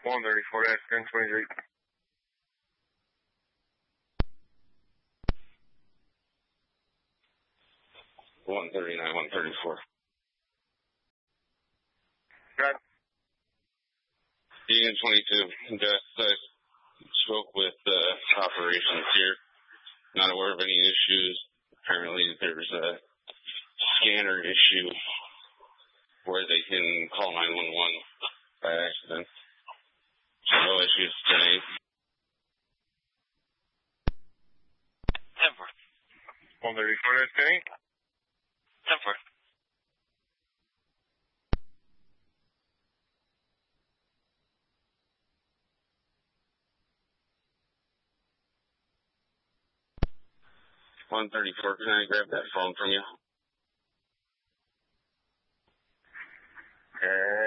134, that's 1023. One 134. Got it. Union 22, just spoke with operations here. Not aware of any issues. Apparently there's a scanner issue where they can call 911 by accident. So no issues today. 10-4. 134, that's 10-8. 10-4. Can I grab that phone from you?